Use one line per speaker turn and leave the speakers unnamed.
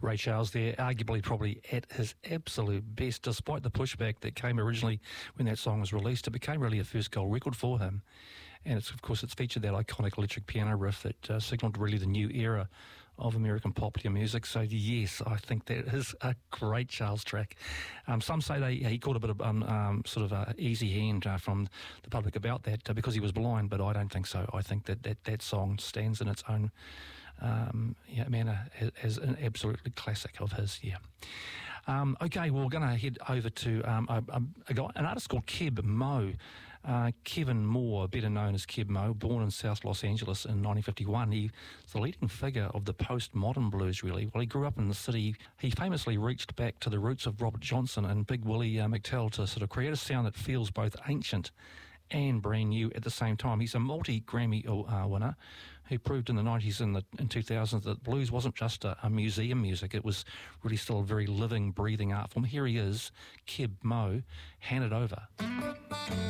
Ray Charles there, arguably probably at his absolute best, despite the pushback that came originally when that song was released. It became really a first gold record for him. And it's featured that iconic electric piano riff that signalled really the new era of American popular music. So yes, I think that is a great Charles track. Some say he caught a bit of sort of a easy hand from the public about that because he was blind, but I don't think so. I think that song stands in its own manner as an absolutely classic of his. Yeah. Okay, well, we're going to head over to an artist called Keb Mo. Kevin Moore, better known as Keb Mo, born in South Los Angeles in 1951. He's the leading figure of the postmodern blues, really. Well, he grew up in the city. He famously reached back to the roots of Robert Johnson and Big Willie McTell to sort of create a sound that feels both ancient and brand new at the same time. He's a multi-Grammy winner who proved in the 90s and 2000s that blues wasn't just a museum music. It was really still a very living, breathing art form. Here he is, Keb Mo. Hand it over.